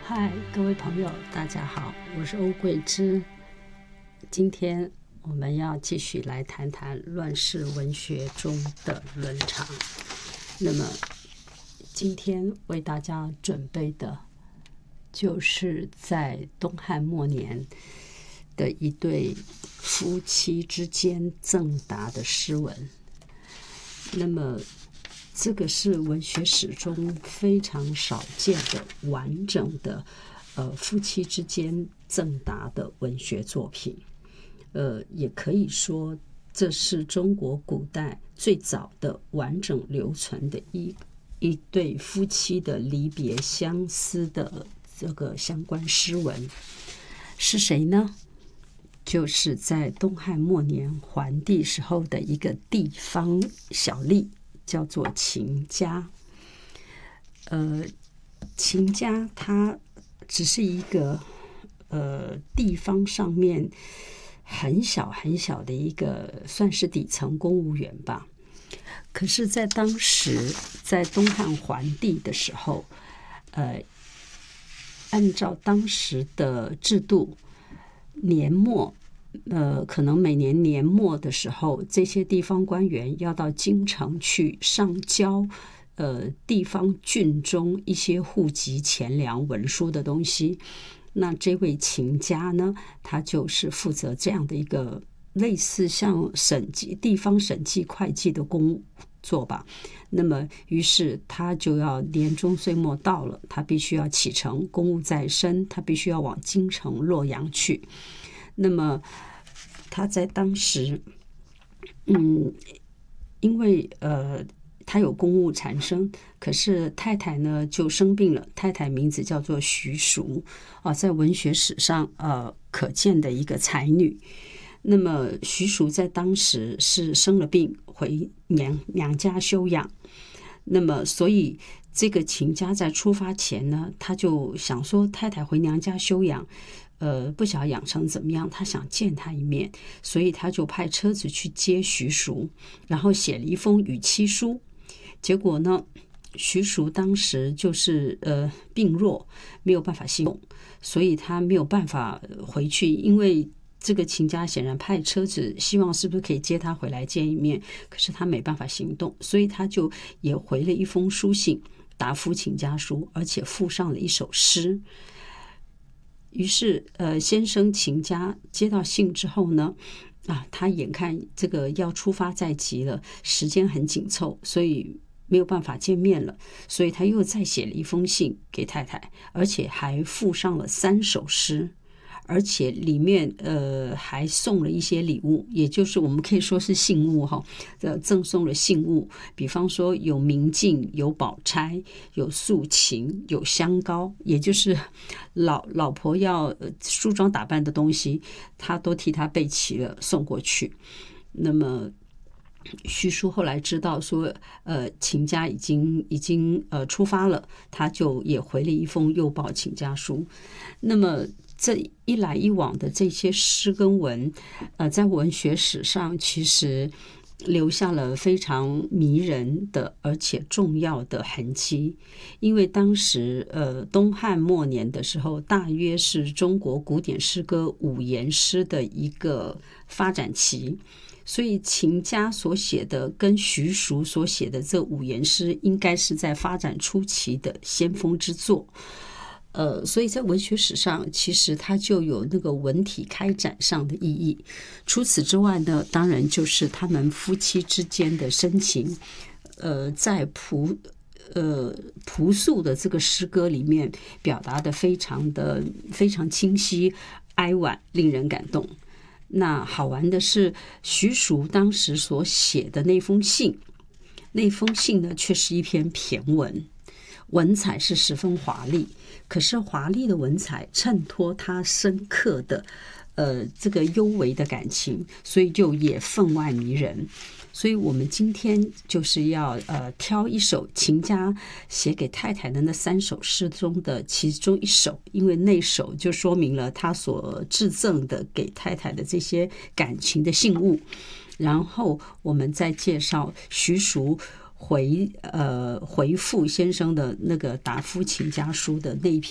嗨，各位朋友，大家好，我是欧桂芝。今天我们要继续来谈谈乱世文学中的伦常。那么，今天为大家准备的，就是在东汉末年的一对夫妻之间赠答的诗文。那么，这个是文学史中非常少见的完整的夫妻之间赠答的文学作品。也可以说这是中国古代最早的完整留存的一对夫妻的离别相思的这个相关诗文。是谁呢？就是在东汉末年桓帝时候的一个地方小吏，叫做秦家。秦家他只是一个地方上面很小很小的一个算是底层公务员吧。可是在当时在东汉桓帝的时候，按照当时的制度，年末可能每年年末的时候，这些地方官员要到京城去上交地方郡中一些户籍钱粮文书的东西。那这位秦家呢，他就是负责这样的一个类似像地方审计会计的工作吧。那么于是他就要年终岁末到了，他必须要启程，公务在身，他必须要往京城洛阳去。那么他在当时因为他有公务缠身，可是太太呢就生病了。太太名字叫做徐淑在文学史上可见的一个才女。那么徐淑在当时是生了病回娘家休养。那么所以这个秦家在出发前呢，他就想说太太回娘家休养，不晓得养成怎么样，他想见她一面，所以他就派车子去接徐淑，然后写了一封与妻书。结果呢，徐淑当时就是病弱，没有办法行动，所以他没有办法回去。因为这个秦家显然派车子希望是不是可以接他回来见一面，可是他没办法行动，所以他就也回了一封书信答复秦家书，而且附上了一首诗。于是先生秦家接到信之后呢，他眼看这个要出发在即了，时间很紧凑，所以没有办法见面了，所以他又再写了一封信给太太，而且还附上了3首诗，而且里面还送了一些礼物，也就是我们可以说是信物赠送了信物，比方说有明镜，有宝钗，有素琴，有香膏，也就是老婆要梳妆打扮的东西，他都替他备齐了送过去。那么徐淑后来知道说秦家已经出发了，他就也回了一封诱报秦家书。那么这一来一往的这些诗跟文在文学史上其实留下了非常迷人的而且重要的痕迹。因为当时东汉末年的时候，大约是中国古典诗歌五言诗的一个发展期，所以秦家所写的跟徐淑所写的这五言诗应该是在发展初期的先锋之作。所以在文学史上其实它就有那个文体开展上的意义。除此之外呢，当然就是他们夫妻之间的深情，在朴素的这个诗歌里面表达的非常清晰、哀婉，令人感动。那好玩的是，徐淑当时所写的那封信呢，却是一篇骈文，文采是十分华丽，可是华丽的文采衬托他深刻的这个幽微的感情，所以就也分外迷人。所以我们今天就是要挑一首秦家写给太太的那3首诗中的其中一首，因为那首就说明了他所致赠的给太太的这些感情的信物。然后我们再介绍徐淑回复先生的那个答复秦家书的那一篇